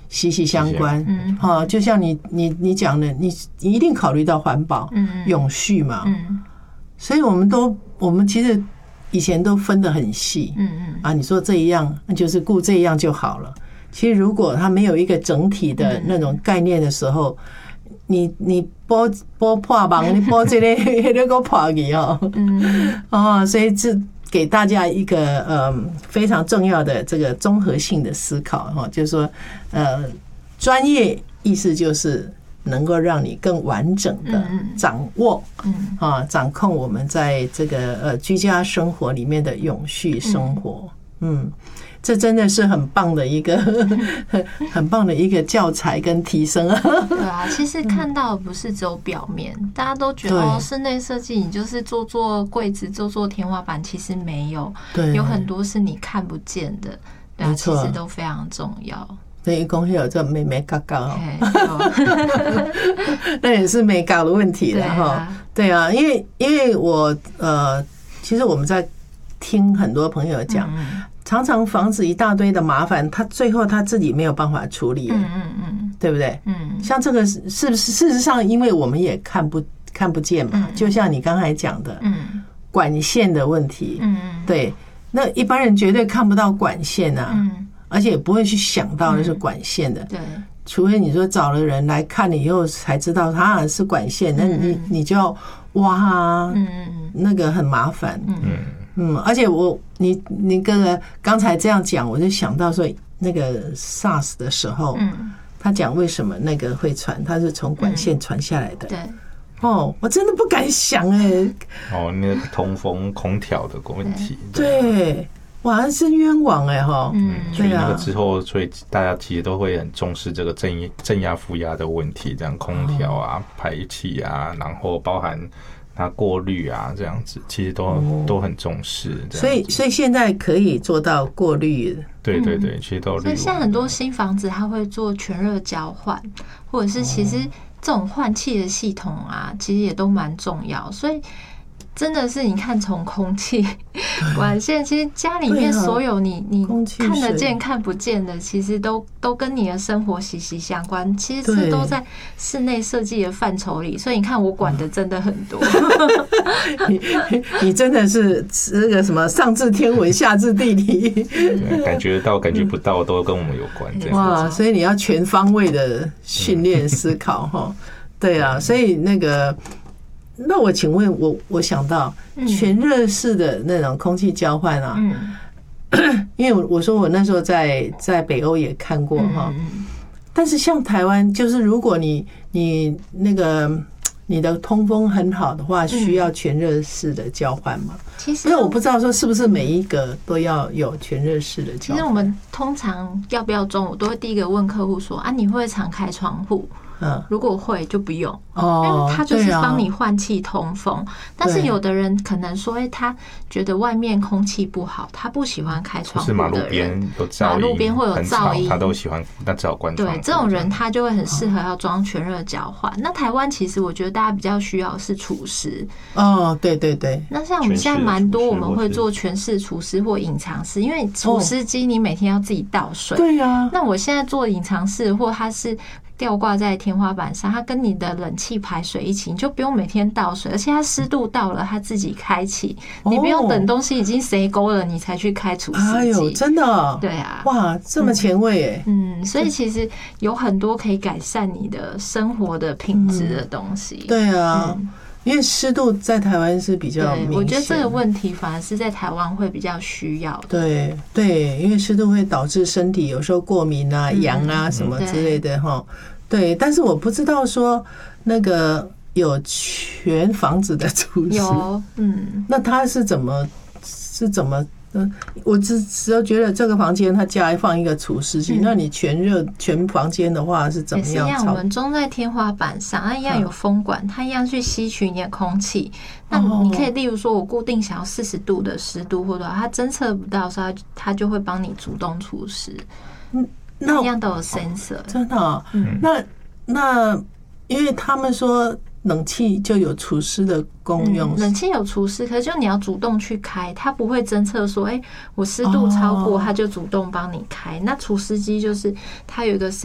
息息相关。就像你讲的，你一定考虑到环保、永续嘛。所以我们其实以前都分得很细。你说这一样，那就是顾这一样就好了。其实如果它没有一个整体的那种概念的时候，你剥破网，你剥这个那个破去所以这给大家一个非常重要的这个综合性的思考就是说专业意思就是能够让你更完整的掌握掌控我们在这个居家生活里面的永续生活。这真的是很棒的一个很棒的一个教材跟提升啊！ 对啊，其实看到的不是只有表面，大家都觉得室内设计你就是做柜子、做天花板，其实没有，有很多是你看不见的，对啊，其实都非常重要。 所以公司有这美嘎嘎那也是美嘎的问题了哈。对啊，因为我其实我们在听很多朋友讲。常常房子一大堆的麻烦，他最后他自己没有办法处理，对不对？像这个是不是事实上，因为我们也看不见嘛，就像你刚才讲的，管线的问题，对，那一般人绝对看不到管线啊，而且也不会去想到那是管线的，对，除非你说找了人来看了以后才知道它是管线，那你就要挖，那个很麻烦，而且你哥哥刚才这样讲，我就想到说，那个 SARS 的时候，他讲为什么那个会传，他是从管线传下来的。对，我真的不敢想那个通风空调的问题。 对，哇，是冤枉所以那个之后，所以大家其实都会很重视这个正压负压的问题，这样空调啊、排气啊，然后包含。它过滤啊，这样子其实都很重视。 所以现在可以做到过滤。 对，其实都有。 所以现在很多新房子它会做全热交换，或者是其实这种换气的系统啊，其实也都蛮重要。所以真的是你看从空气管线，其实家里面所有你看得见看不见的，其实都跟你的生活息息相关，其实是都在室内设计的范畴里。所以你看我管的真的很多。 你真的是那个什么上至天文下至地理， 感觉到感觉不到都跟我们有关。 哇，所以你要全方位的训练思考对啊，所以那我请问我想到全热式的那种空气交换啊，因为我说我那时候在北欧也看过但是像台湾，就是如果你的通风很好的话，需要全热式的交换吗？其实我不知道说是不是每一个都要有全热式的交换。 其实我们通常要不要装，我都会第一个问客户说你会不会常开窗户？如果会就不用因为它就是帮你换气通风。但是有的人可能说他觉得外面空气不好，他不喜欢开窗户的人， 马路边有噪音，马路边会有噪音，他都喜欢，但只好关窗户。 对，这种人他就会很适合要装全热交换。那台湾其实我觉得大家比较需要的是除湿。 对。 那像我们现在蛮多我们会做全室除湿或隐藏式，因为除湿机你每天要自己倒水。 对啊。 那我现在做隐藏式，或它是吊挂在天花板上，它跟你的冷气排水一起，你就不用每天倒水，而且它湿度到了，它自己开启，你不用等东西已经塞沟了，你才去开除湿机。 哎呦，真的， 对啊， 哇，这么前卫所以其实有很多可以改善你的生活的品质的东西。 对啊。因为湿度在台湾是比较明显， 我觉得这个问题反而是在台湾会比较需要的。 对，因为湿度会导致身体有时候过敏啊、痒啊什么之类的对，但是我不知道说那个有全房子的除湿， 有那它是怎么？我只有觉得这个房间它家里放一个除湿机，那你全房间的话是怎么样？ 也是一样，我们装在天花板上，它一样有风管，它一样去吸取你的空气。那你可以例如说，我固定想要40度的湿度，或者它侦测不到的时候，它就会帮你主动除湿。那一样都有 sensor， 真的那因为他们说冷气就有除湿的功用， 冷气有除湿，可是就你要主动去开，它不会侦测说，我湿度超过，它就主动帮你开。那除湿机就是它有一个